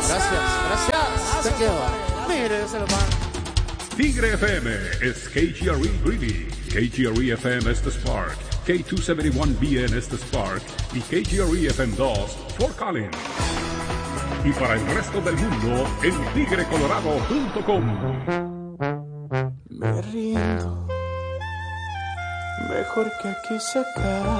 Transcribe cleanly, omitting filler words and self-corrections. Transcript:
Gracias. Te quedo. Mire, se lo van. Tigre FM is KGRE Greeley, KGRE FM Estes Park, K271BN Estes Park y KGRE FM 2 Fort Collins. Y para el resto del mundo en tigrecolorado.com. Me rindo, mejor que aquí se acabe.